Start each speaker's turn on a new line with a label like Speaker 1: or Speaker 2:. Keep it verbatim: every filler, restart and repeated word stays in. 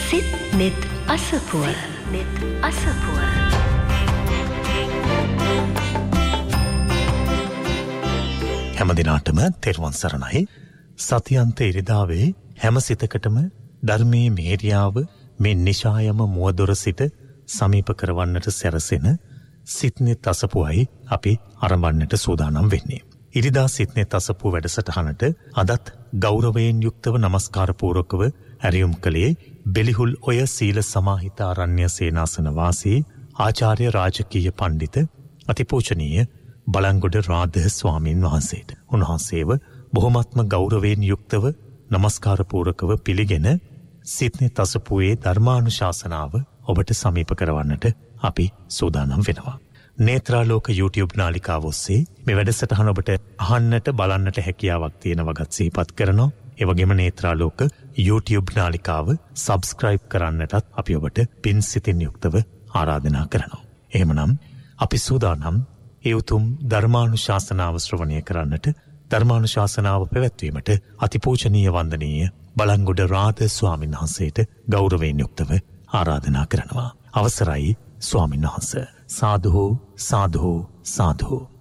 Speaker 1: සිත් නෙත් අසපුව නෙත් අසපුව
Speaker 2: හැම දිනාටම තෙරුවන් සරණයි. සතියන්ත ඉරිදාවේ හැම සිතකටම ධර්මයේ මේරියාව මේ නිශායම මුවදොර සිට සමීප කරවන්නට සැරසෙන සිත්නෙත් අසපුවයි අපි ආරම්භන්නට සූදානම් වෙන්නේ. ඉරිදා සිත්නෙත් අසපුව වැඩසටහනට අදත් ගෞරවයෙන් යුක්තව නමස්කාර පූර්වකව ඇරයුම් කළේ බෙලිහුල් ඔය සීල සමාහිත ආරණ්‍ය සේනාසන වාසී ආචාර්ය රාජකීය පඬිත අතිපූජනීය බලංගොඩ රාධ ස්වාමීන් වහන්සේට උන්වහන්සේව බොහොමත්ම ගෞරවයෙන් යුක්තව නමස්කාර පූර්වකව පිළිගෙන සිත්නෙත් අසපුවේ ධර්මානුශාසනාව ඔබට සමීප කරවන්නට අපි සූදානම් වෙනවා. නේත්‍රාලෝක YouTube නාලිකාව ඔස්සේ මේ වැඩසටහන ඔබට අහන්නට බලන්නට හැකියාවක් තියෙන වගත් සිහිපත් කරනවා. ඒ වගේම නේත්‍රාලෝක YouTube නාලිකාව subscribe කරන්නටත් අපි ඔබට පින් සිතින් යුක්තව ආරාධනා කරනවා. එහෙමනම් අපි සූදානම් ඒ උතුම් ධර්මානුශාසනාව ශ්‍රවණය කරන්නට ධර්මානුශාසනාව පැවැත්වීමට අතිපූජනීය වන්දනීය බලංගොඩ රාධ ස්වාමීන් වහන්සේට ගෞරවයෙන් යුක්තව ආරාධනා කරනවා. අවසරයි ස්වාමීන් වහන්සේ. සාදු සාදු සාදු.